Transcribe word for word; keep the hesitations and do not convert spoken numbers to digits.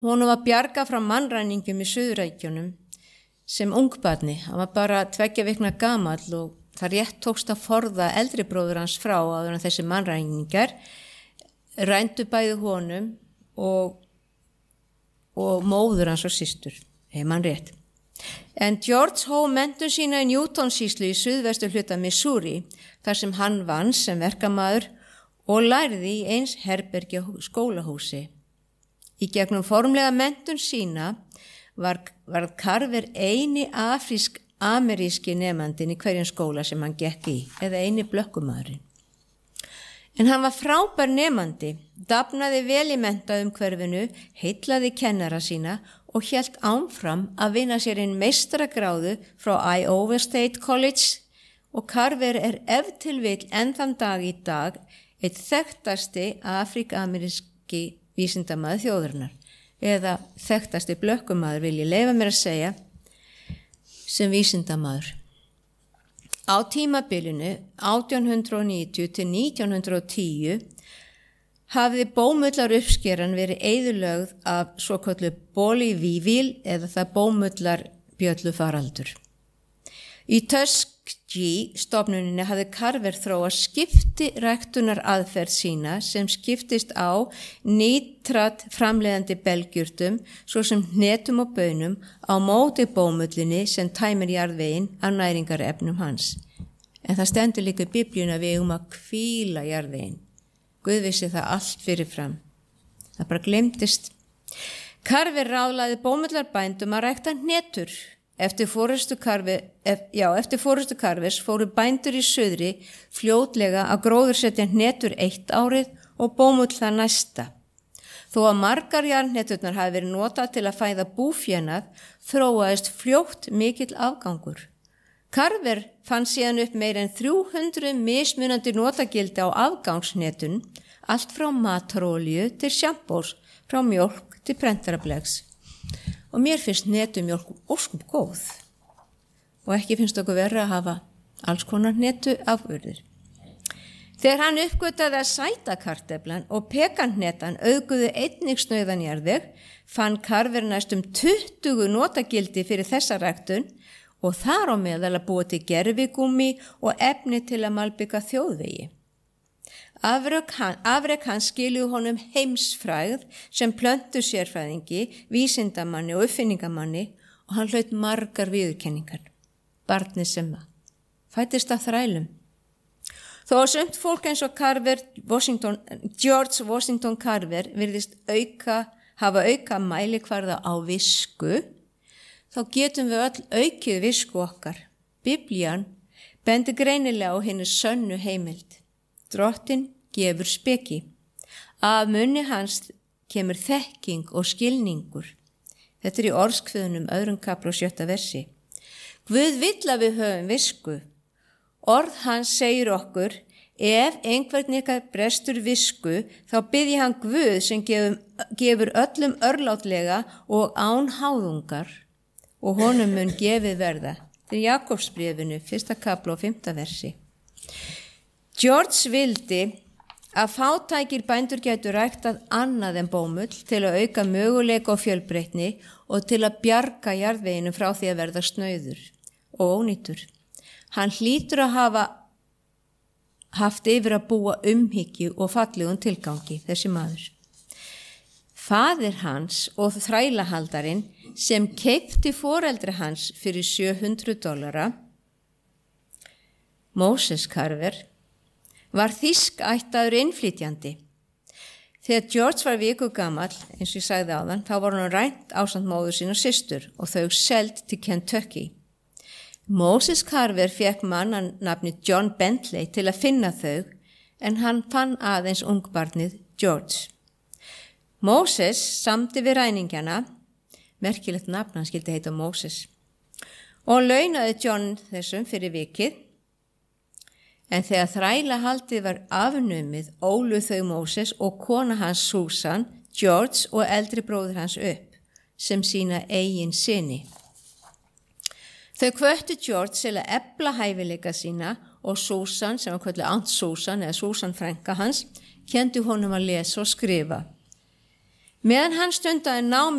Honum var bjargað frá mannræningum í Suðurríkjunum sem ungbarni. Hann var bara tveggja vikna gamall og það rétt tókst að forða eldri bróður hans frá áður en þessi mannræningar rændu bæði honum og, og móður hans og systur, hef mann rétt. En George hóf menntun sína í Newton-sýslu í suðvestu hluta Missouri, þar sem hann vann sem verkamaður og lærði í eins herbergja skólahúsi. Í gegnum formlega menntun sína var, var Carver eini afrísk-ameríski nemandinn í hverjum skóla sem hann gekk í, eða eini blökkumaðurinn. En hann var frábær nemandi, dafnaði vel í menntaumhverfinu, heillaði kennara sína og hélt áfram að vinna sér inn meistaragráðu frá Iowa State College og Carver er ef til vill enn þann dag í dag eitt þekktasti afrík-ameríski vísindamaður þjóðarinnar, eða þekktasti blökkumaður vil ég leyfa mér að segja, sem vísindamaður. Á tímabilinu átján hundrað níutíu til nítján hundrað tíu hafði bómullar uppskeran verið eyðilögð af svoköllu Bolivívíl eða það bómullar bjöllu faraldur. Í Tuskegee stofnuninni hafði Carver þróað skiptiræktunar aðferð sína sem skiptist á nítrat framleiðandi belgjurtum svo sem hnetum og baunum á móti bómullinni sem tæmir jarðveginn af næringarefnum hans. En það stendur líka í Biblíunni að við eigum að hvíla jarðveginn. Guð vissi það allt fyrirfram. Það bara glemdist. Carver ráðlagði bómullarbændum að rækta hnetur. Eftir forystu Carver, ef, já, eftir forystu Carvers fóru bændur í suðri fljótlega að gróðursetja hnetur eitt árið og bómull það næsta. Þó að margar jarðhneturnar hafi verið notað til að fæða búfénað, þróaðist fljótt mikill afgangur. Carver fann síðan upp meir en þrjú hundruð mismunandi notagildi á afgangshnetum, allt frá matarolíu til sjampós, frá mjólk til prentarablegs. Og mér finnst hnetumjólk óskup góð og ekki finnst okkur verra að hafa alls konar hnetu afurðir. Þegar hann uppgötaði að sætakarteflan og pekanhnetan auðguðu einnig snauðan jarðveg, fann Carver næstum tuttugu notagildi fyrir þessa ræktun og þar á meðal að búa til gervigúmmi og efni til að malbika þjóðvegi. Afrek hann, afrek hann skiluðu honum heimsfrægð sem plöntu sérfræðingi, vísindamanni og uppfinningamanni og hann hlaut margar viðurkenningar. Barnið sem það. Fæddist af þrælum. Þó að sumt fólk eins og Carver, Washington, George Washington Carver virðist auka, hafa auka mælikvarða á visku, þá getum við öll aukið visku okkar. Biblían bendir greinilega á hinni sönnu heimild. Drottinn gefur speki. Af munni hans kemur þekking og skilningur. Þetta er í orðskviðunum öðrum kapla og sjötta versi. Guð vill að við höfum visku. Orð hans segir okkur, ef einhvern ykkar brestur visku, þá biðji hann Guð sem gefur, gefur öllum örlátlega og án háðungar og honum mun gefið verða. Þetta er Jakobsbréfinu, fyrsta kapla og fimmta versi. George vildi að fátækir bændur gætu ræktað annað en bómull til að auka möguleika og fjölbreytni og til að bjarga jarðveginu frá því að verða snauður og ónýtur. Hann hlýtur að hafa haft yfir að búa umhyggju og fallegum tilgangi, þessi maður. Faðir hans og þrælahaldarinn sem keypti foreldri hans fyrir sjö hundruð dollara, Moses Carver, var þýskættaður innflytjandi. Þegar George var viku gamall, eins og ég sagði áðan, þá var hann rænt ásamt móður sín og systur og þau seld til Kentucky. Moses Carver fekk mann að nafni John Bentley til að finna þau, en hann fann aðeins ungbarnið George. Moses samdi við ræningjana, merkilegt nafn, hann skildi heita Moses, og launaði John þessum fyrir vikið. En þegar þrælahaldið var afnumið, ólu þau Moses og kona hans Susan, George og eldri bróðir hans upp, sem sína eigin syni. Þau hvöttu George til að efla hæfileika sína og Susan, sem var kölluð Aunt Susan eða Susan frænka hans, kenndi honum að lesa og skrifa. Meðan hann stundaði nám